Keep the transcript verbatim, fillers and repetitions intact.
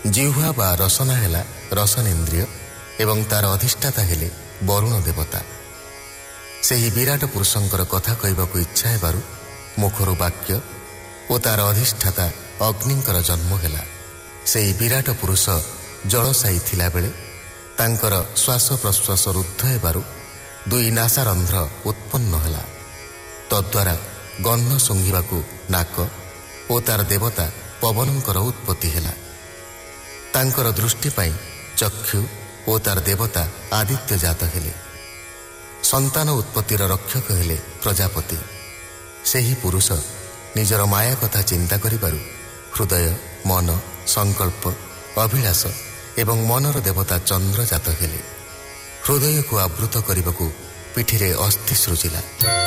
ଜିହ୍ୱା ବା ରସନା ହେଲା ରସନେନ୍ଦ୍ରିୟ ଏବଂ ତାର ଅଧିଷ୍ଠାତା ହେଲେ ବରୁଣ ଦେବତା। ସେହି ବିରାଟ ପୁରୁଷଙ୍କର କଥା କହିବାକୁ ଇଚ୍ଛା ହେବାରୁ ମୁଖରୁ ବାକ୍ୟ ଓ ତାର ଅଧିଷ୍ଠାତା ଅଗ୍ନିଙ୍କର ଜନ୍ମ ହେଲା। ସେହି ବିରାଟ ପୁରୁଷ ଜଳଶାୟୀ ଥିଲାବେଳେ ତାଙ୍କର ଶ୍ୱାସ ପ୍ରଶ୍ୱାସ ରୁଦ୍ଧ ହେବାରୁ ଦୁଇ ନାସାରନ୍ଧ୍ର ଉତ୍ପନ୍ନ ହେଲା। ତଦ୍ୱାରା ଗନ୍ଧ ଶୁଙ୍ଘିବାକୁ ନାକ ଓ ତାର ଦେବତା ପବନଙ୍କର ଉତ୍ପତ୍ତି ହେଲା। ତାଙ୍କର ଦୃଷ୍ଟି ପାଇଁ ଚକ୍ଷୁ ଓ ତାର ଦେବତା ଆଦିତ୍ୟ ଜାତ ହେଲେ। ସନ୍ତାନ ଉତ୍ପତ୍ତିର ରକ୍ଷକ ହେଲେ ପ୍ରଜାପତି। ସେହି ପୁରୁଷ ନିଜର ମାୟା କଥା ଚିନ୍ତା କରିବାରୁ ହୃଦୟ, ମନ, ସଂକଳ୍ପ, ଅଭିଳାଷ ଏବଂ ମନର ଦେବତା ଚନ୍ଦ୍ର ଜାତ ହେଲେ। ହୃଦୟକୁ ଆବୃତ କରିବାକୁ ପିଠିରେ ଅସ୍ଥି ସୃଜିଲା।